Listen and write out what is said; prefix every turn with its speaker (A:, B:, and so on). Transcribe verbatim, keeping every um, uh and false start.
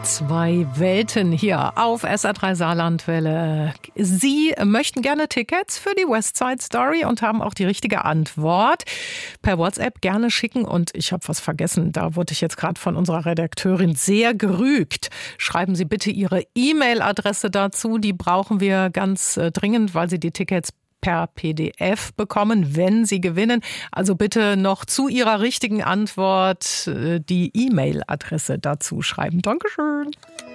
A: Zwei Welten hier auf S R drei Saarlandwelle. Sie möchten gerne Tickets für die West Side Story und haben auch die richtige Antwort. Per WhatsApp gerne schicken und ich habe was vergessen. Da wurde ich jetzt gerade von unserer Redakteurin sehr gerügt. Schreiben Sie bitte Ihre E-Mail-Adresse dazu. Die brauchen wir ganz äh, dringend, weil Sie die Tickets per P D F bekommen, wenn Sie gewinnen. Also bitte noch zu Ihrer richtigen Antwort die E-Mail-Adresse dazu schreiben. Dankeschön.